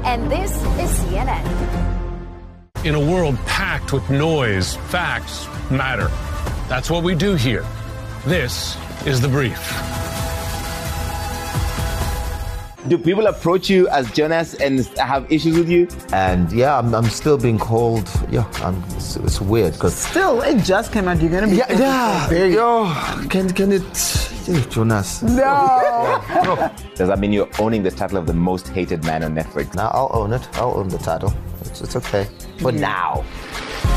and this is CNN. In a world packed with noise, facts matter. That's what we do here. This is The Brief. Do people approach you as Jonas and have issues with you? And yeah, I'm still being called. Yeah, it's weird because still it just came out. You're gonna be Can it Jonas? No. Does that mean you're owning the title of the most hated man on Netflix? Now I'll own it. I'll own the title. It's okay. For now.